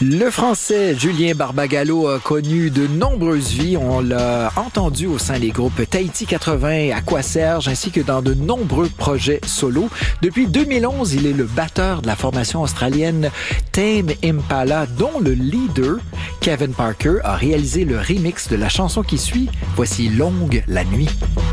Le Français Julien Barbagallo a connu de nombreuses vies. On l'a entendu au sein des groupes Tahiti 80, Aquaserge, ainsi que dans de nombreux projets solo. Depuis 2011, il est le batteur de la formation australienne Tame Impala, dont le leader, Kevin Parker, a réalisé le remix de la chanson qui suit. Voici Longue la nuit.